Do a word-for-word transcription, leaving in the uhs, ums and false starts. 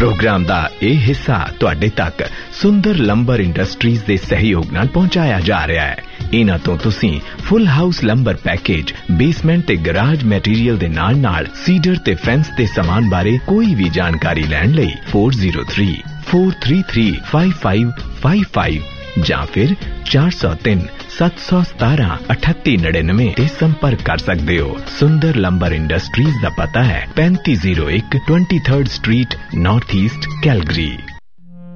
Programme दा यह हिस्सा तुहाडे तक सुंदर लंबर इंडस्ट्रीज दे सहयोग नाल पहुंचाया जा रहा है। इन्हां तो तुसीं full house lumbar package, basement ते गराज मैटीरियल दे नाल नाल सीडर ते फेंस दे सामान बारे कोई भी जानकारी लैण लई four zero three four three three five five five five जां फिर चार सौ तीन सत्त सौ सतारा अठत्ती नड़िनवे ते संपर्क कर सकते हो। सुंदर लंबर इंडस्ट्रीज दा पता है पैंती जीरो एक twenty third street, north east, Calgary.